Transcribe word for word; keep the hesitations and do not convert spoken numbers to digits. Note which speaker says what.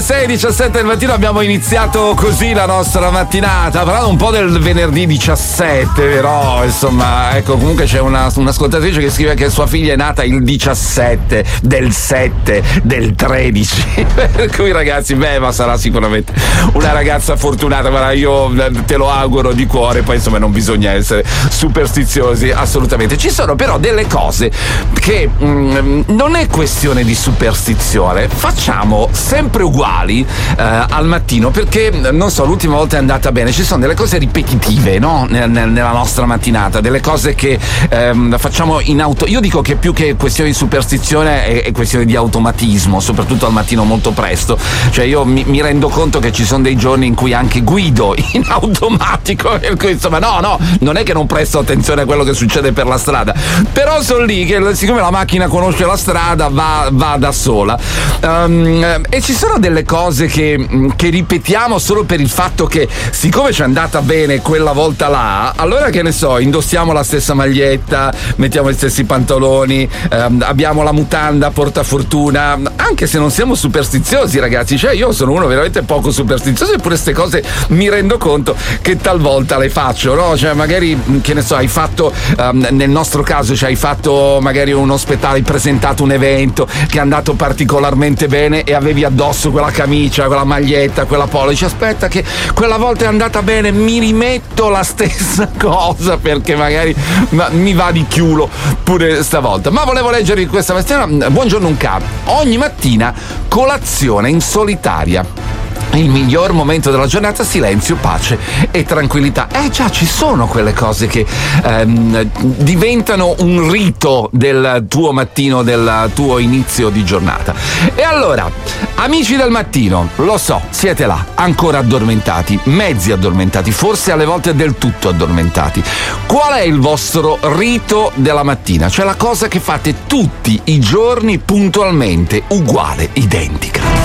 Speaker 1: sei e diciassette del mattino abbiamo iniziato così la nostra mattinata, parlando un po' del venerdì diciassette, però insomma, ecco, comunque c'è una, un'ascoltatrice che scrive che sua figlia è nata il diciassette del sette del tredici, per cui ragazzi, beh, ma sarà sicuramente una ragazza fortunata, ma io te lo auguro di cuore. Poi insomma non bisogna essere superstiziosi, assolutamente. Ci sono però delle cose che mh, non è questione di superstizione, facciamo sempre uguali eh, al mattino, perché non so, l'ultima volta è andata bene. Ci sono delle cose ripetitive, no? Nel, nel, nella nostra mattinata, delle cose che ehm, facciamo in auto. Io dico che più che questione di superstizione è, è questione di automatismo, soprattutto al mattino molto presto. Cioè io mi, mi rendo conto che ci sono dei giorni in cui anche guido in automatico, per cui insomma no, no, non è che non presto attenzione a quello che succede per la strada, però sono lì che siccome la macchina conosce la strada va, va da sola. Um, e ci sono delle cose che, che ripetiamo solo per il fatto che siccome ci è andata bene quella volta là, allora che ne so, indossiamo la stessa maglietta, mettiamo gli stessi pantaloni, um, abbiamo la mutanda portafortuna, anche se non siamo superstiziosi ragazzi. Cioè io sono uno veramente poco superstizioso, eppure queste cose mi rendo conto che talvolta le faccio, no? Cioè magari, che ne so, hai fatto um, nel nostro caso, cioè hai fatto magari uno spettacolo, hai presentato un evento che è andato particolarmente bene e avevi addosso quella camicia, quella maglietta, quella polo, dici aspetta che quella volta è andata bene, mi rimetto la stessa cosa perché magari ma, mi va di chiulo pure stavolta. Ma volevo leggervi questa mattina, buongiorno un capo, ogni mattina colazione in solitaria. Il miglior momento della giornata, silenzio, pace e tranquillità. Eh già, ci sono quelle cose che ehm, diventano un rito del tuo mattino, del tuo inizio di giornata. E allora, amici del mattino, lo so, siete là, ancora addormentati, mezzi addormentati, forse alle volte del tutto addormentati. Qual è il vostro rito della mattina? Cioè la cosa che fate tutti i giorni puntualmente, uguale, identica.